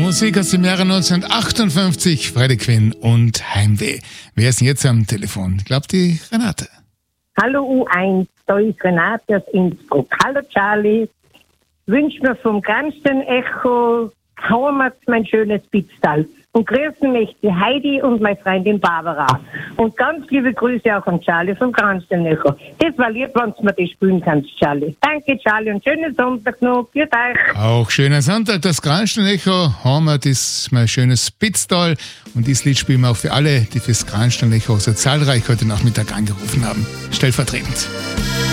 Musik aus dem Jahre 1958, Freddie Quinn und Heimweh. Wer ist denn jetzt am Telefon? Ich glaube, die Renate. Hallo U1, da ist Renate aus Innsbruck. Hallo Charlie, wünsche mir vom ganzen Echo Heimat mein schönes Pitztal. Und grüßen mich die Heidi und meine Freundin Barbara. Und ganz liebe Grüße auch an Charlie vom ganzen Echo. Das war lieb, wenn du mir das spielen kannst, Charlie. Danke Charlie und schönen Sonntag noch. Für euch. Auch schöner Sonntag, das Kranstein-Echo. Heimat ist mein schönes Pitztal. Und dieses Lied spielen wir auch für alle, die fürs Kranstein-Echo so zahlreich heute Nachmittag angerufen haben. Stellvertretend.